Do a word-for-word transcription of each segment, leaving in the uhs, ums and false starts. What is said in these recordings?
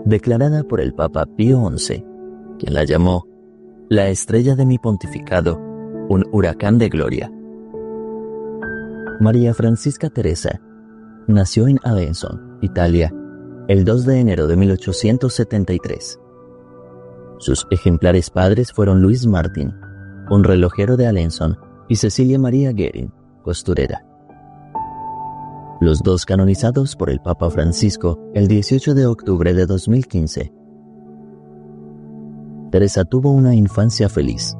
declarada por el Papa Pío once, quien la llamó la estrella de mi pontificado, un huracán de gloria. María Francisca Teresa nació en Alençon, Italia, el dos de enero de mil ochocientos setenta y tres. Sus ejemplares padres fueron Luis Martín, un relojero de Alençon, y Cecilia María Guerin, costurera. Los dos canonizados por el Papa Francisco el dieciocho de octubre de dos mil quince. Teresa tuvo una infancia feliz.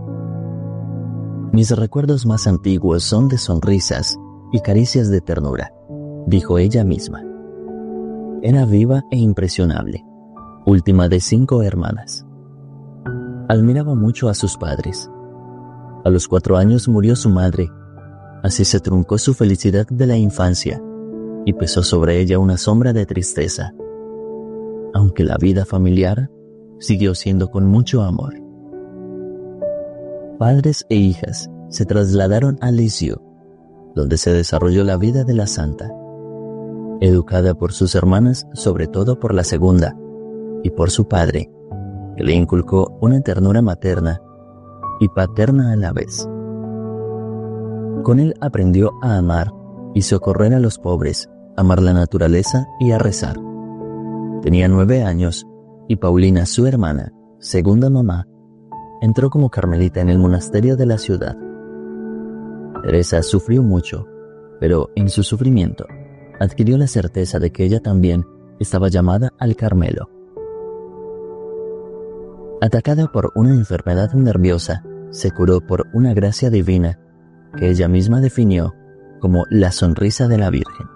Mis recuerdos más antiguos son de sonrisas y caricias de ternura, dijo ella misma. Era viva e impresionable, última de cinco hermanas. Admiraba mucho a sus padres. A los cuatro años murió su madre. Así se truncó su felicidad de la infancia y pesó sobre ella una sombra de tristeza, aunque la vida familiar siguió siendo con mucho amor. Padres e hijas se trasladaron a Lisieux, donde se desarrolló la vida de la santa, educada por sus hermanas, sobre todo por la segunda, y por su padre, que le inculcó una ternura materna y paterna a la vez. Con él aprendió a amar y socorrer a los pobres, amar la naturaleza y a rezar. Tenía nueve años y Paulina, su hermana, segunda mamá, entró como carmelita en el monasterio de la ciudad. Teresa sufrió mucho, pero en su sufrimiento adquirió la certeza de que ella también estaba llamada al Carmelo. Atacada por una enfermedad nerviosa, se curó por una gracia divina que ella misma definió como la sonrisa de la Virgen.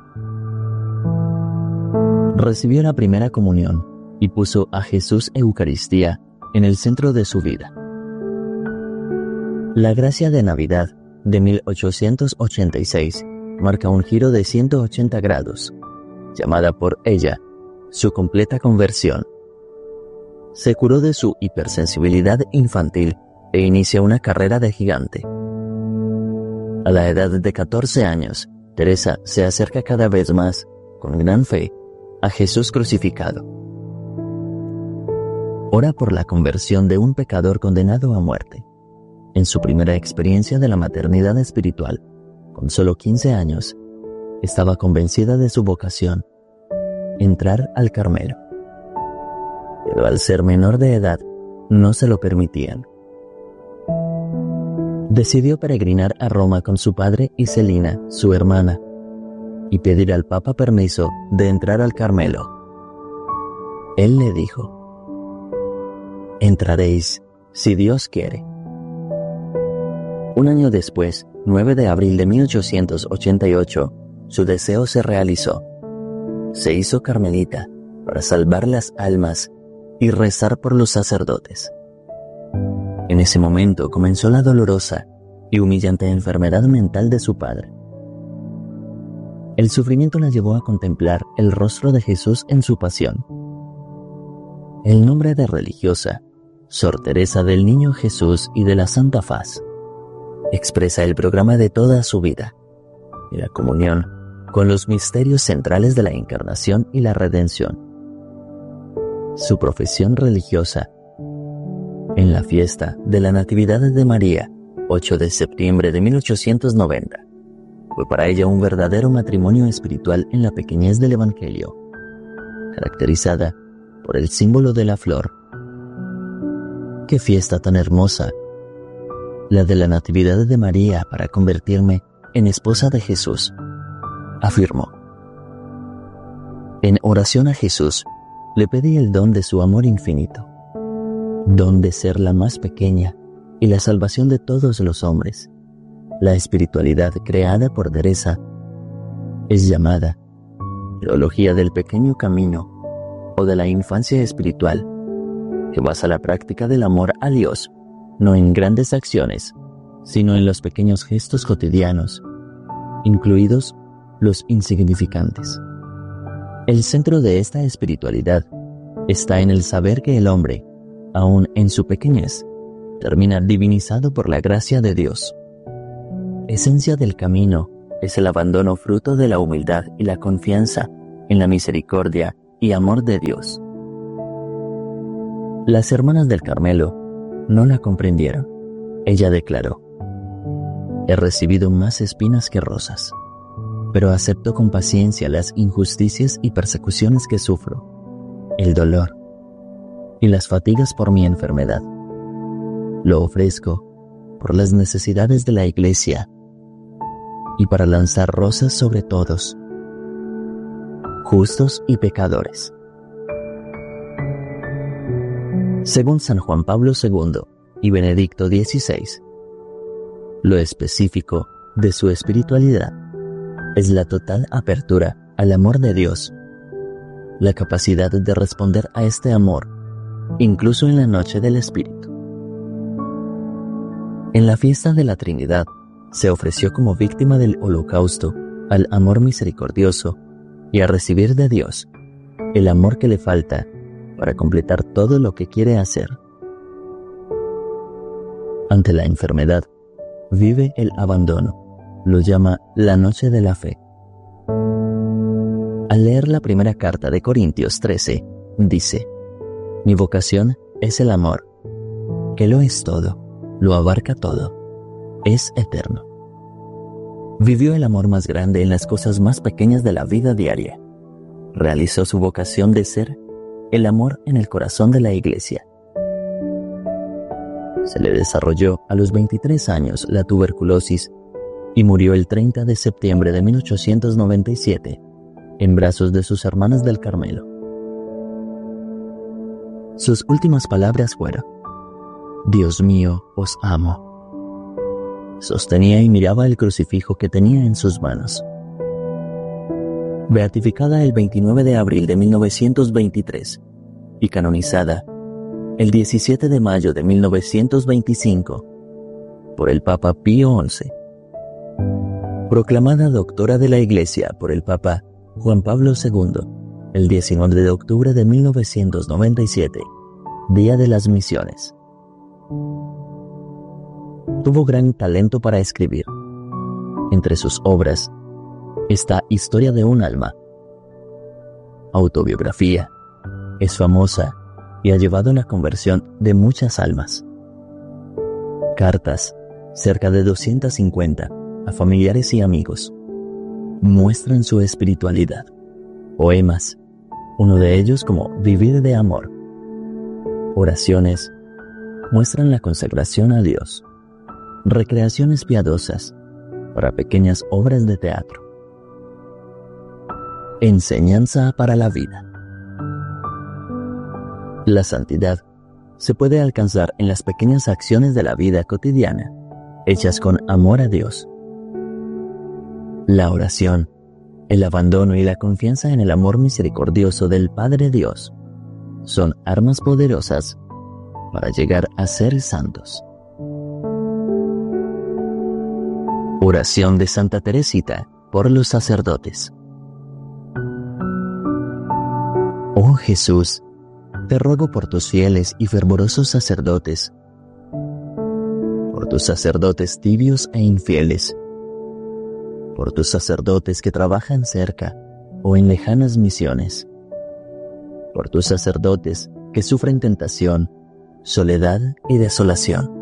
Recibió la primera comunión y puso a Jesús Eucaristía en el centro de su vida. La gracia de Navidad de mil ochocientos ochenta y seis marca un giro de ciento ochenta grados, llamada por ella su completa conversión. Se curó de su hipersensibilidad infantil e inicia una carrera de gigante. A la edad de catorce años, Teresa se acerca cada vez más, con gran fe, a Jesús crucificado. Ora por la conversión de un pecador condenado a muerte. En su primera experiencia de la maternidad espiritual, con solo quince años, estaba convencida de su vocación, entrar al Carmelo. Pero al ser menor de edad, no se lo permitían. Decidió peregrinar a Roma con su padre y Celina, su hermana, y pedir al Papa permiso de entrar al Carmelo. Él le dijo: entraréis si Dios quiere. Un año después, nueve de abril de mil ochocientos ochenta y ocho, su deseo se realizó. Se hizo carmelita para salvar las almas y rezar por los sacerdotes. En ese momento comenzó la dolorosa y humillante enfermedad mental de su padre. El sufrimiento la llevó a contemplar el rostro de Jesús en su pasión. El nombre de religiosa, Sor Teresa del Niño Jesús y de la Santa Faz, expresa el programa de toda su vida, y la comunión con los misterios centrales de la encarnación y la redención. Su profesión religiosa. En la fiesta de la Natividad de María, ocho de septiembre de mil ochocientos noventa, fue para ella un verdadero matrimonio espiritual en la pequeñez del Evangelio, caracterizada por el símbolo de la flor. ¡Qué fiesta tan hermosa! La de la Natividad de María para convertirme en esposa de Jesús, afirmó. En oración a Jesús, le pedí el don de su amor infinito, don de ser la más pequeña y la salvación de todos los hombres. La espiritualidad creada por Teresa es llamada teología del pequeño camino o de la infancia espiritual, que basa la práctica del amor a Dios no en grandes acciones, sino en los pequeños gestos cotidianos, incluidos los insignificantes. El centro de esta espiritualidad está en el saber que el hombre, aun en su pequeñez, termina divinizado por la gracia de Dios. Esencia del camino es el abandono fruto de la humildad y la confianza en la misericordia y amor de Dios. Las hermanas del Carmelo no la comprendieron. Ella declaró: he recibido más espinas que rosas, pero acepto con paciencia las injusticias y persecuciones que sufro, el dolor y las fatigas por mi enfermedad. Lo ofrezco por las necesidades de la Iglesia y para lanzar rosas sobre todos, justos y pecadores. Según San Juan Pablo segundo y Benedicto dieciséis, lo específico de su espiritualidad es la total apertura al amor de Dios, la capacidad de responder a este amor, incluso en la noche del Espíritu. En la fiesta de la Trinidad, se ofreció como víctima del holocausto al amor misericordioso y a recibir de Dios el amor que le falta para completar todo lo que quiere hacer. Ante la enfermedad, vive el abandono, lo llama la noche de la fe. Al leer la primera carta de Corintios trece, dice: mi vocación es el amor, que lo es todo, lo abarca todo, es eterno. Vivió el amor más grande en las cosas más pequeñas de la vida diaria. Realizó su vocación de ser el amor en el corazón de la Iglesia. Se le desarrolló a los veintitrés años la tuberculosis y murió el treinta de septiembre de mil ochocientos noventa y siete en brazos de sus hermanas del Carmelo. Sus últimas palabras fueron: Dios mío, os amo. Sostenía y miraba el crucifijo que tenía en sus manos. Beatificada el veintinueve de abril de mil novecientos veintitrés y canonizada el diecisiete de mayo de mil novecientos veinticinco por el Papa Pío once. Proclamada doctora de la Iglesia por el Papa Juan Pablo segundo el diecinueve de octubre de mil novecientos noventa y siete, Día de las Misiones. Tuvo gran talento para escribir. Entre sus obras está Historia de un alma. Autobiografía. Es famosa y ha llevado a la conversión de muchas almas. Cartas, cerca de doscientas cincuenta, a familiares y amigos, muestran su espiritualidad. Poemas, uno de ellos como Vivir de Amor. Oraciones, muestran la consagración a Dios. Recreaciones piadosas, para pequeñas obras de teatro. Enseñanza para la vida. La santidad se puede alcanzar en las pequeñas acciones de la vida cotidiana, hechas con amor a Dios. La oración, el abandono y la confianza en el amor misericordioso del Padre Dios son armas poderosas para llegar a ser santos. Oración de Santa Teresita por los sacerdotes. Oh Jesús, te ruego por tus fieles y fervorosos sacerdotes, por tus sacerdotes tibios e infieles, por tus sacerdotes que trabajan cerca o en lejanas misiones, por tus sacerdotes que sufren tentación, soledad y desolación.